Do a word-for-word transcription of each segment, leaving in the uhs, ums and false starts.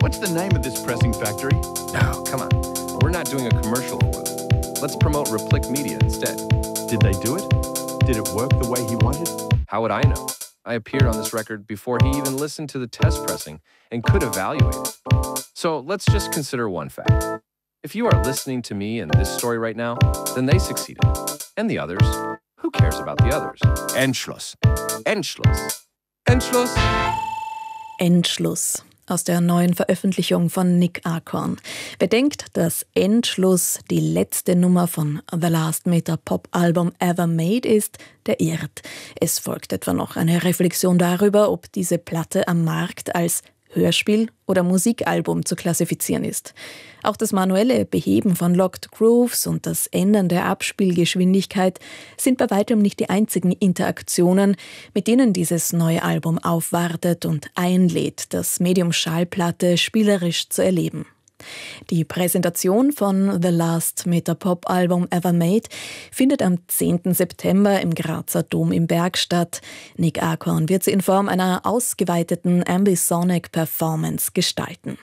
What's the name of this pressing factory? No, come on. We're not doing a commercial for them. Let's promote Replic Media instead. Did they do it? Did it work the way he wanted? How would I know? I appeared on this record before he even listened to the test pressing and could evaluate it. So let's just consider one fact. If you are listening to me and this story right now, then they succeeded. And the others? Who cares about the others? Endschluss. Endschluss. Endschluss. Endschluss. Aus der neuen Veröffentlichung von Nick Acorn. Wer denkt, dass Endschluss die letzte Nummer von The Last Meter Pop Album Ever Made ist, der irrt. Es folgt etwa noch eine Reflexion darüber, ob diese Platte am Markt als Hörspiel oder Musikalbum zu klassifizieren ist. Auch das manuelle Beheben von Locked Grooves und das Ändern der Abspielgeschwindigkeit sind bei weitem nicht die einzigen Interaktionen, mit denen dieses neue Album aufwartet und einlädt, das Medium Schallplatte spielerisch zu erleben. Die Präsentation von The Last Meter Pop Album Ever Made findet am zehnten September im Grazer Dom im Berg statt. Nick Acorn wird sie in Form einer ausgeweiteten Ambisonic Performance gestalten.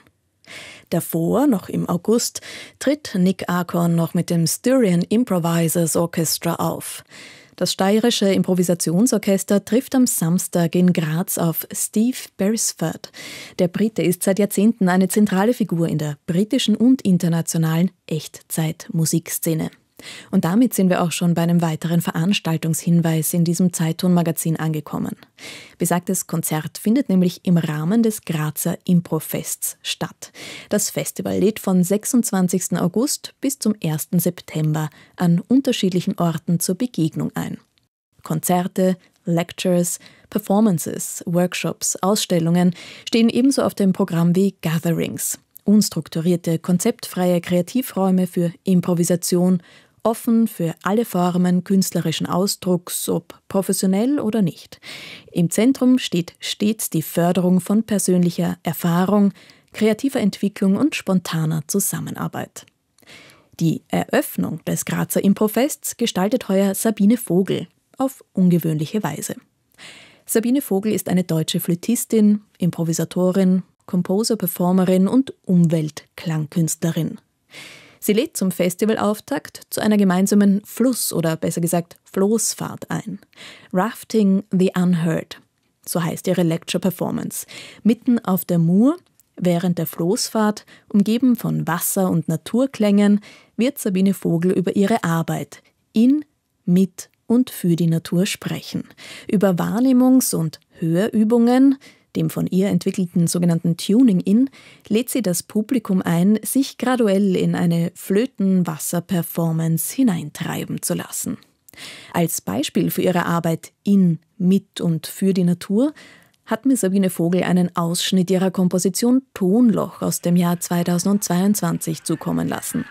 Davor, noch im August, tritt Nick Acorn noch mit dem Styrian Improvisers Orchestra auf. Das steirische Improvisationsorchester trifft am Samstag in Graz auf Steve Beresford. Der Brite ist seit Jahrzehnten eine zentrale Figur in der britischen und internationalen Echtzeit-Musikszene. Und damit sind wir auch schon bei einem weiteren Veranstaltungshinweis in diesem Zeitton-Magazin angekommen. Besagtes Konzert findet nämlich im Rahmen des Grazer Improfests statt. Das Festival lädt von sechsundzwanzigsten August bis zum ersten September an unterschiedlichen Orten zur Begegnung ein. Konzerte, Lectures, Performances, Workshops, Ausstellungen stehen ebenso auf dem Programm wie Gatherings. Unstrukturierte, konzeptfreie Kreativräume für Improvisation, offen für alle Formen künstlerischen Ausdrucks, ob professionell oder nicht. Im Zentrum steht stets die Förderung von persönlicher Erfahrung, kreativer Entwicklung und spontaner Zusammenarbeit. Die Eröffnung des Grazer Improfests gestaltet heuer Sabine Vogel auf ungewöhnliche Weise. Sabine Vogel ist eine deutsche Flötistin, Improvisatorin, Composer-Performerin und Umweltklangkünstlerin. Sie lädt zum Festivalauftakt zu einer gemeinsamen Fluss- oder besser gesagt Floßfahrt ein. Rafting the Unheard, so heißt ihre Lecture-Performance. Mitten auf der Mur, während der Floßfahrt, umgeben von Wasser- und Naturklängen, wird Sabine Vogel über ihre Arbeit in, mit und für die Natur sprechen. Über Wahrnehmungs- und Hörübungen, dem von ihr entwickelten sogenannten Tuning-In, lädt sie das Publikum ein, sich graduell in eine Flöten-Wasser-Performance hineintreiben zu lassen. Als Beispiel für ihre Arbeit in, mit und für die Natur hat mir Sabine Vogel einen Ausschnitt ihrer Komposition Tonloch aus dem Jahr zweitausendzweiundzwanzig zukommen lassen.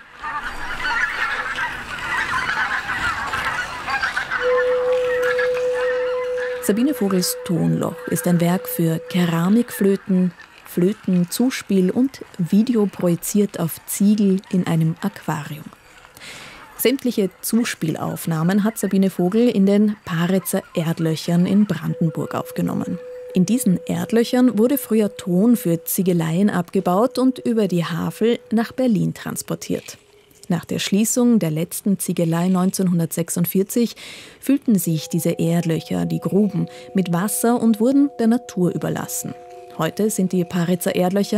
Sabine Vogels Tonloch ist ein Werk für Keramikflöten, Flöten, Zuspiel und Video projiziert auf Ziegel in einem Aquarium. Sämtliche Zuspielaufnahmen hat Sabine Vogel in den Paritzer Erdlöchern in Brandenburg aufgenommen. In diesen Erdlöchern wurde früher Ton für Ziegeleien abgebaut und über die Havel nach Berlin transportiert. Nach der Schließung der letzten Ziegelei neunzehnhundertsechsundvierzig füllten sich diese Erdlöcher, die Gruben, mit Wasser und wurden der Natur überlassen. Heute sind die Paritzer Erdlöcher